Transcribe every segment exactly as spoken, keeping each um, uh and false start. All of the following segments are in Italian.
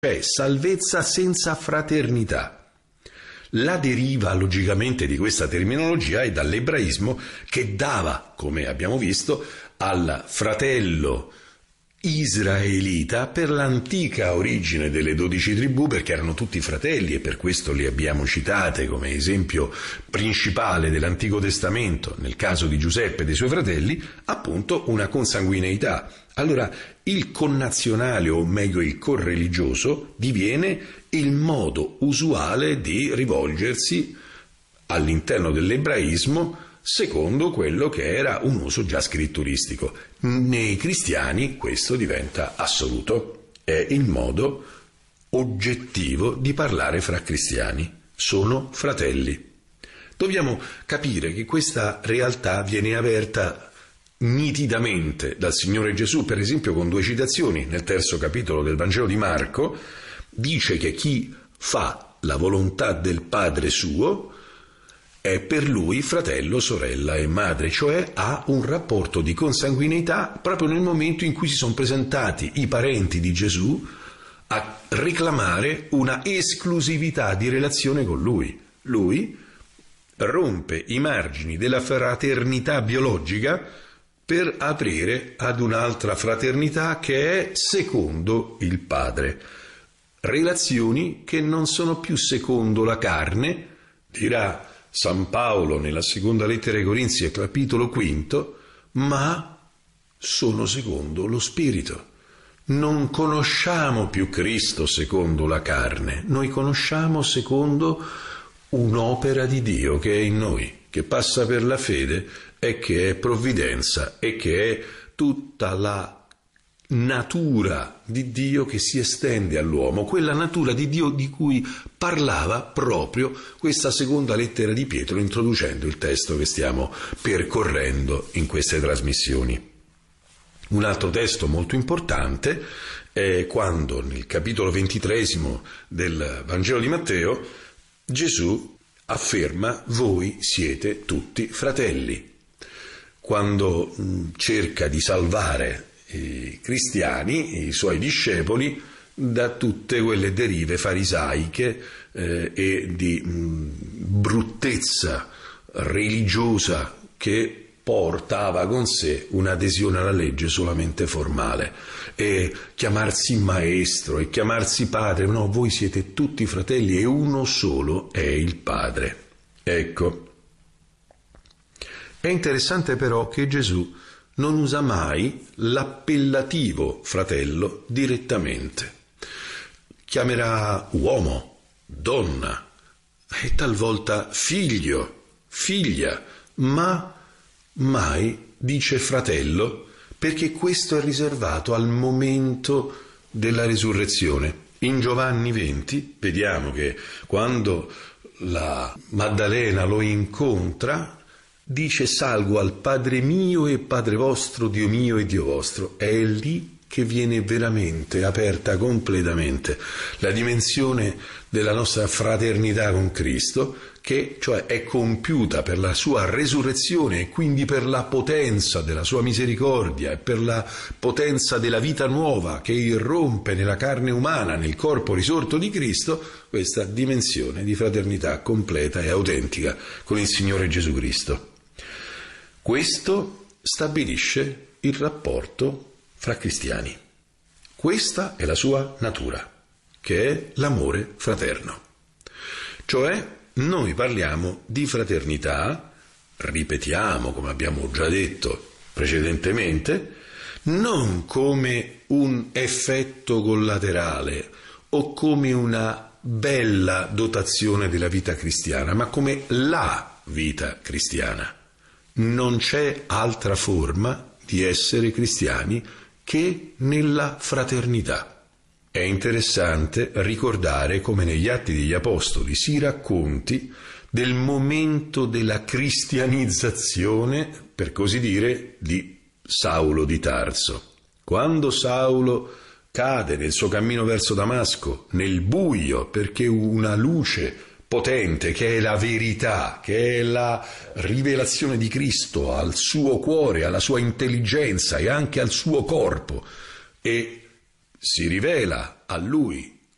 cioè salvezza senza fraternità. La deriva logicamente di questa terminologia è dall'ebraismo, che dava, come abbiamo visto, al fratello israelita per l'antica origine delle dodici tribù, perché erano tutti fratelli e per questo li abbiamo citate come esempio principale dell'Antico Testamento, nel caso di Giuseppe e dei suoi fratelli, appunto una consanguineità. Allora il connazionale, o meglio il correligioso, diviene il modo usuale di rivolgersi all'interno dell'ebraismo secondo quello che era un uso già scritturistico. Nei cristiani questo diventa assoluto, è il modo oggettivo di parlare fra cristiani, sono fratelli. Dobbiamo capire che questa realtà viene aperta nitidamente dal Signore Gesù, per esempio con due citazioni. Nel terzo capitolo del Vangelo di Marco dice che chi fa la volontà del Padre suo è per lui fratello, sorella e madre, cioè ha un rapporto di consanguineità proprio nel momento in cui si sono presentati i parenti di Gesù a reclamare una esclusività di relazione con lui. Lui rompe i margini della fraternità biologica per aprire ad un'altra fraternità che è secondo il Padre. Relazioni che non sono più secondo la carne, dirà San Paolo nella seconda lettera ai Corinzi, capitolo quinto, ma sono secondo lo Spirito. Non conosciamo più Cristo secondo la carne, noi conosciamo secondo un'opera di Dio che è in noi, che passa per la fede e che è provvidenza e che è tutta la natura di Dio che si estende all'uomo, quella natura di Dio di cui parlava proprio questa seconda lettera di Pietro, introducendo il testo che stiamo percorrendo in queste trasmissioni. Un altro testo molto importante è quando nel capitolo ventitresimo del Vangelo di Matteo Gesù afferma: voi siete tutti fratelli. Quando mh, cerca di salvare i cristiani, i suoi discepoli, da tutte quelle derive farisaiche eh, e di mh, bruttezza religiosa che portava con sé un'adesione alla legge solamente formale, e chiamarsi maestro e chiamarsi padre. No, voi siete tutti fratelli e uno solo è il Padre. Ecco, è interessante però che Gesù non usa mai l'appellativo fratello direttamente. Chiamerà uomo, donna e talvolta figlio, figlia, ma mai dice fratello, perché questo è riservato al momento della resurrezione. In Giovanni venti vediamo che quando la Maddalena lo incontra dice: salgo al Padre mio e Padre vostro, Dio mio e Dio vostro. È lì che viene veramente aperta completamente la dimensione della nostra fraternità con Cristo, che cioè è compiuta per la sua resurrezione e quindi per la potenza della sua misericordia e per la potenza della vita nuova che irrompe nella carne umana, nel corpo risorto di Cristo, questa dimensione di fraternità completa e autentica con il Signore Gesù Cristo. Questo stabilisce il rapporto fra cristiani. Questa è la sua natura, che è l'amore fraterno. Cioè, noi parliamo di fraternità, ripetiamo, come abbiamo già detto precedentemente, non come un effetto collaterale o come una bella dotazione della vita cristiana, ma come la vita cristiana. Non c'è altra forma di essere cristiani che nella fraternità. È interessante ricordare come negli Atti degli Apostoli si racconti del momento della cristianizzazione, per così dire, di Saulo di Tarso. Quando Saulo cade nel suo cammino verso Damasco, nel buio, perché una luce potente, che è la verità, che è la rivelazione di Cristo al suo cuore, alla sua intelligenza e anche al suo corpo, e si rivela a lui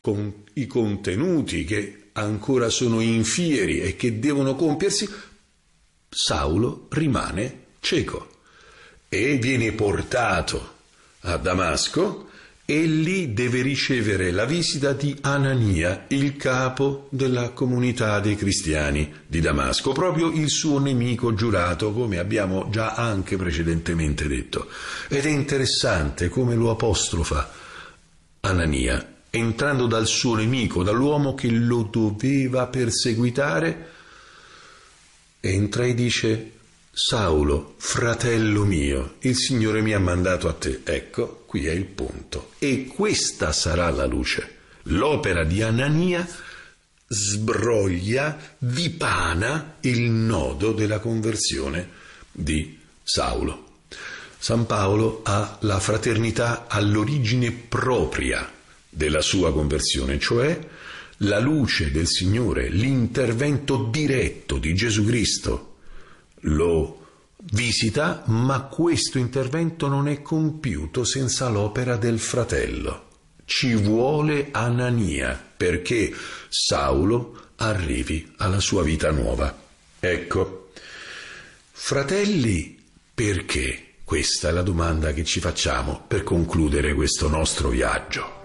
con i contenuti che ancora sono infieri e che devono compiersi, Saulo rimane cieco e viene portato a Damasco e lì deve ricevere la visita di Anania, il capo della comunità dei cristiani di Damasco, proprio il suo nemico giurato, come abbiamo già anche precedentemente detto. Ed è interessante come lo apostrofa Anania, entrando dal suo nemico, dall'uomo che lo doveva perseguitare, entra e dice: Saulo, fratello mio, il Signore mi ha mandato a te. Ecco, qui è il punto. E questa sarà la luce. L'opera di Anania sbroglia, dipana il nodo della conversione di Saulo. San Paolo ha la fraternità all'origine propria della sua conversione, cioè la luce del Signore, l'intervento diretto di Gesù Cristo lo visita, ma questo intervento non è compiuto senza l'opera del fratello. Ci vuole Anania perché Saulo arrivi alla sua vita nuova. Ecco, fratelli, perché? Questa è la domanda che ci facciamo per concludere questo nostro viaggio.